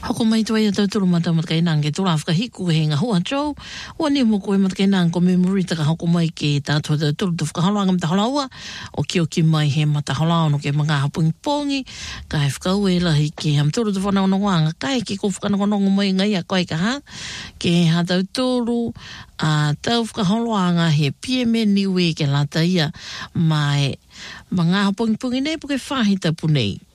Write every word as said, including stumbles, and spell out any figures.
Hako mai toa ia tau turu mata mata kainang ke tula whaka hiku he ngā hua tau. Ua ni mo koe mata kainang ko memory taka hako mai ke tātua tau turu tu whakahalanga mata halaua. O ki o ki mai he mata halaua no ke mga hapungi pongi. Ka he whakau e lahi ke ham turu tu whanau no wanga. Ka he ki ko whakanongonongo mai ngai a koe ka ha. Ke ha tau turu a tau whakahalanga he pie me niwe ke lata ia mai mga hapungi pongi nei puke whahita punei.